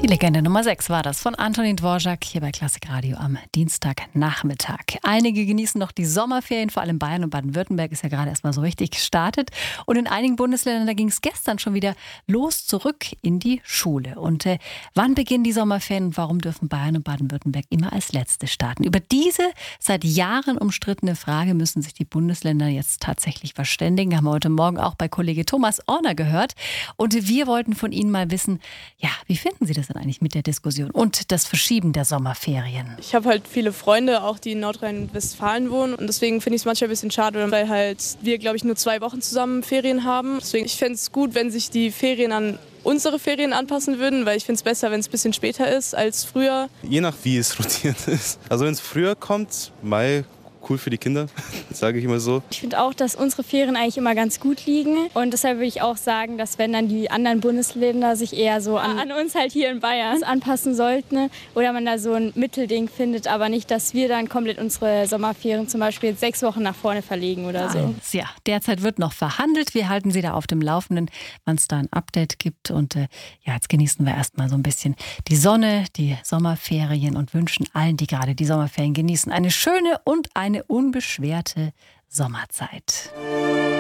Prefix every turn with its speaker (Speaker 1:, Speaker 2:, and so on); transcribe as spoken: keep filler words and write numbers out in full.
Speaker 1: Die Legende Nummer sechs war das von Antonin Dvorak hier bei Klassik Radio am Dienstagnachmittag. Einige genießen noch die Sommerferien, vor allem Bayern und Baden-Württemberg ist ja gerade erstmal so richtig gestartet. Und in einigen Bundesländern, da ging es gestern schon wieder los zurück in die Schule. Und äh, wann beginnen die Sommerferien und warum dürfen Bayern und Baden-Württemberg immer als Letzte starten? Über diese seit Jahren umstrittene Frage müssen sich die Bundesländer jetzt tatsächlich verständigen. Haben wir heute Morgen auch bei Kollege Thomas Orner gehört. Und wir wollten von Ihnen mal wissen, ja, wie finden Sie das denn eigentlich mit der Diskussion und das Verschieben der Sommerferien?
Speaker 2: Ich habe halt viele Freunde, auch die in Nordrhein-Westfalen wohnen, und deswegen finde ich es manchmal ein bisschen schade, weil halt wir, glaube ich, nur zwei Wochen zusammen Ferien haben. Deswegen, ich fände es gut, wenn sich die Ferien an unsere Ferien anpassen würden, weil ich finde es besser, wenn es ein bisschen später ist als früher.
Speaker 3: Je nach wie es rotiert ist. Also wenn es früher kommt, Mai, cool für die Kinder, sage ich immer so.
Speaker 4: Ich finde auch, dass unsere Ferien eigentlich immer ganz gut liegen, und deshalb würde ich auch sagen, dass wenn dann die anderen Bundesländer sich eher so an, an uns halt hier in Bayern anpassen sollten oder man da so ein Mittelding findet, aber nicht, dass wir dann komplett unsere Sommerferien zum Beispiel jetzt sechs Wochen nach vorne verlegen oder so.
Speaker 1: Ja, derzeit wird noch verhandelt. Wir halten Sie da auf dem Laufenden, wann es da ein Update gibt. Und äh, ja, jetzt genießen wir erstmal so ein bisschen die Sonne, die Sommerferien und wünschen allen, die gerade die Sommerferien genießen, eine schöne und eine unbeschwerte Sommerzeit.